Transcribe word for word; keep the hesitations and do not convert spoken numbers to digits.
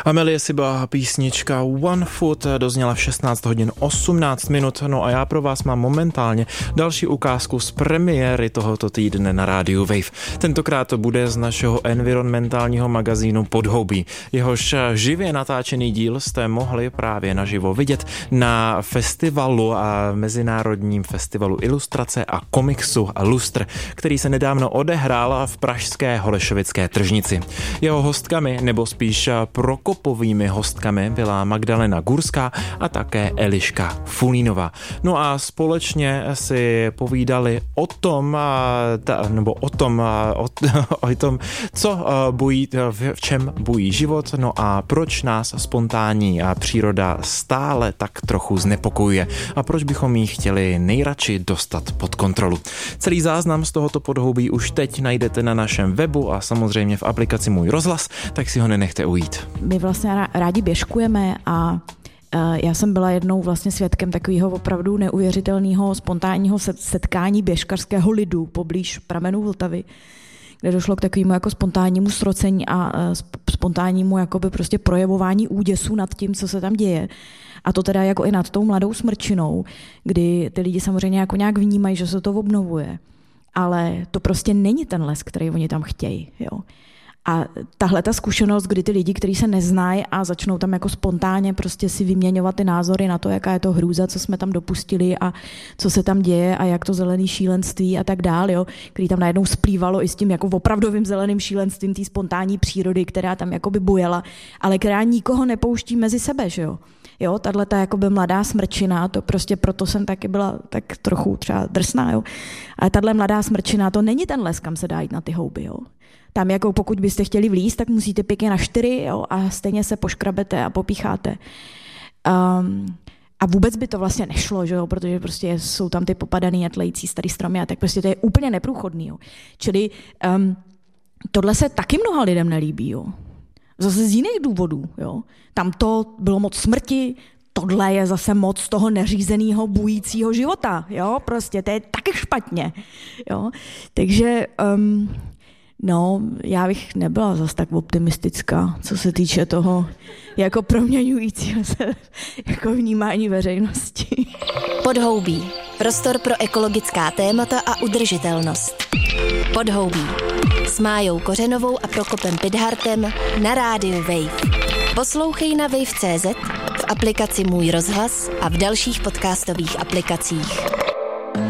Amelie si byla písnička One Foot, dozněla v šestnáct hodin osmnáct minut, no a já pro vás mám momentálně další ukázku z premiéry tohoto týdne na rádiu Wave. Tentokrát to bude z našeho environmentálního magazínu Podhoubí. Jehož živě natáčený díl jste mohli právě naživo vidět na festivalu a mezinárodním festivalu ilustrace a komiksu Lustr, který se nedávno odehrál v pražské Holešovické tržnici. Jeho hostkami, nebo spíš prokopovými hostkami byla Magdalena Gurská a také Eliška Fulínová. No a společně si povídali o tom, nebo o tom, o, o tom, co bují, v čem bují život, no a proč nás spontánní příroda stále tak trochu znepokojuje a proč bychom ji chtěli nejradši dostat pod kontrolu. Celý záznam z tohoto podhoubí už teď najdete na našem webu a samozřejmě v aplikaci Můj rozhlas, tak si ho nenechte ujít. My vlastně rádi běžkujeme a já jsem byla jednou vlastně svědkem takového opravdu neuvěřitelného spontánního setkání běžkařského lidu poblíž pramenů Vltavy, kde došlo k takovému jako spontánnímu srocení a spontánnímu jakoby prostě projevování úděsu nad tím, co se tam děje. A to teda jako i nad tou mladou smrčinou, kdy ty lidi samozřejmě jako nějak vnímají, že se to obnovuje. Ale to prostě není ten les, který oni tam chtějí, jo. A tahle ta zkušenost, kdy ty lidi, kteří se neznají a začnou tam jako spontánně prostě si vyměňovat ty názory na to, jaká je to hrůza, co jsme tam dopustili a co se tam děje a jak to zelený šílenství a tak dál, jo, který tam najednou splývalo i s tím jako opravdovým zeleným šílenstvím té spontánní přírody, která tam jakoby bujela, ale která nikoho nepouští mezi sebe, že jo. Jo, tato jakoby mladá smrčina, to prostě proto jsem taky byla tak trochu třeba drsná, jo. Ale tahle mladá smrčina, to není ten les, kam se dá jít na ty houby, jo. Tam jako pokud byste chtěli vlízt, tak musíte pěkně na čtyři, jo, a stejně se poškrabete a popícháte. Um, a vůbec by to vlastně nešlo, že jo, protože prostě jsou tam ty popadaný a tlející starý stromy a tak prostě to je úplně neprůchodný, jo. Čili um, tohle se taky mnoha lidem nelíbí, jo. Zase z jiných důvodů, jo. Tam to bylo moc smrti, tohle je zase moc toho neřízeného bujícího života, jo, prostě to je taky špatně, jo. Takže um, no, já bych nebyla zas tak optimistická, co se týče toho jako proměňujícího se jako vnímání veřejnosti. Podhoubí. Prostor pro ekologická témata a udržitelnost. Podhoubí. S Májou Kořenovou a Prokopem Pidhartem na rádiu Wave. Poslouchej na wave tečka cé zet, v aplikaci Můj rozhlas a v dalších podcastových aplikacích.